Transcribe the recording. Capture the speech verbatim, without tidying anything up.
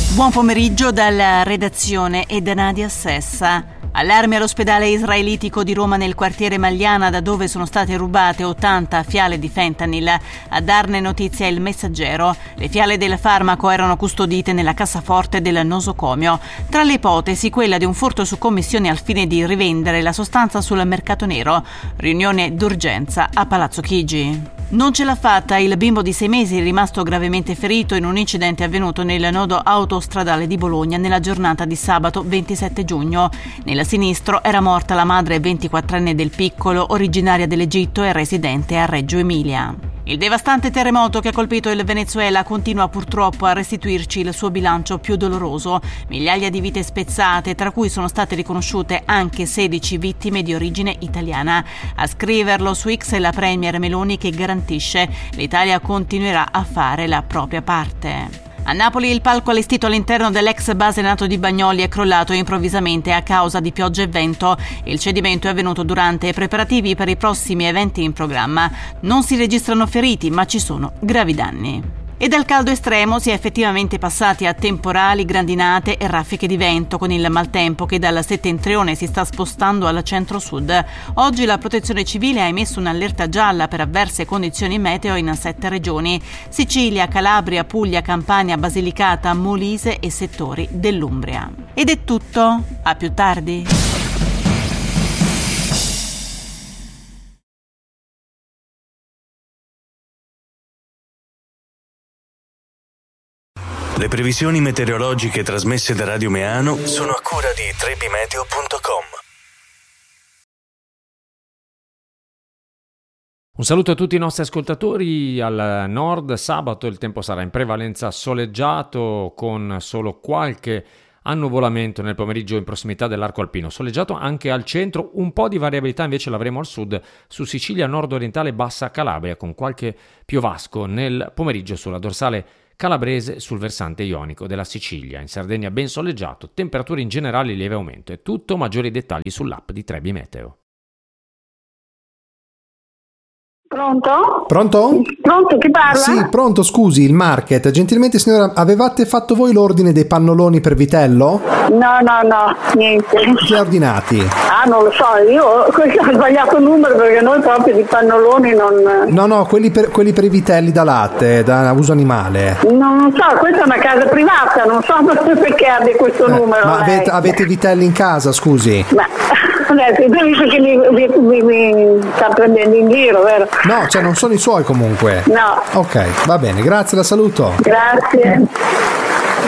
Buon pomeriggio dalla redazione e da Nadia Sessa. Allarme all'ospedale israelitico di Roma nel quartiere Magliana, da dove sono state rubate ottanta fiale di fentanyl. A darne notizia il Messaggero. Le fiale del farmaco erano custodite nella cassaforte del nosocomio. Tra le ipotesi quella di un furto su commissione al fine di rivendere la sostanza sul mercato nero. Riunione d'urgenza a Palazzo Chigi. Non ce l'ha fatta il bimbo di sei mesi rimasto gravemente ferito in un incidente avvenuto nel nodo autostradale di Bologna nella giornata di sabato ventisette giugno. Nel sinistro era morta la madre ventiquattrenne del piccolo, originaria dell'Egitto e residente a Reggio Emilia. Il devastante terremoto che ha colpito il Venezuela continua purtroppo a restituirci il suo bilancio più doloroso. Migliaia di vite spezzate, tra cui sono state riconosciute anche sedici vittime di origine italiana. A scriverlo su X è la premier Meloni, che garantisce l'Italia continuerà a fare la propria parte. A Napoli il palco allestito all'interno dell'ex base NATO di Bagnoli è crollato improvvisamente a causa di pioggia e vento. Il cedimento è avvenuto durante i preparativi per i prossimi eventi in programma. Non si registrano feriti, ma ci sono gravi danni. E dal caldo estremo si è effettivamente passati a temporali, grandinate e raffiche di vento, con il maltempo che dal settentrione si sta spostando al centro-sud. Oggi la Protezione Civile ha emesso un'allerta gialla per avverse condizioni meteo in sette regioni: Sicilia, Calabria, Puglia, Campania, Basilicata, Molise e settori dell'Umbria. Ed è tutto, a più tardi. Le previsioni meteorologiche trasmesse da Radio Meano sono a cura di trebimeteo punto com. Un saluto a tutti i nostri ascoltatori. Al nord sabato il tempo sarà in prevalenza soleggiato, con solo qualche annuvolamento nel pomeriggio in prossimità dell'arco alpino. Soleggiato anche al centro, un po' di variabilità invece l'avremo al sud, su Sicilia, nord-orientale e bassa Calabria, con qualche piovasco nel pomeriggio sulla dorsale calabrese, sul versante ionico della Sicilia. In Sardegna ben soleggiato, temperature in generale in lieve aumento. È tutto, maggiori dettagli sull'app di Trebi Meteo. Pronto? Pronto? Pronto, chi parla? Sì, pronto, scusi, il market. Gentilmente signora, avevate fatto voi l'ordine dei pannoloni per vitello? No, no, no, niente. Chi ha ordinati? Ah, non lo so, io ho sbagliato il numero, perché noi proprio di pannoloni non... No, no, quelli per, quelli per i vitelli da latte, da uso animale. No, non so, questa è una casa privata, non so perché abbia questo eh, numero. Ma avete, avete vitelli in casa, scusi? Ma adesso, tu dici che mi, mi, mi, mi sta prendendo in giro, vero? No, cioè non sono i suoi comunque. No. Ok, va bene, grazie, la saluto. Grazie.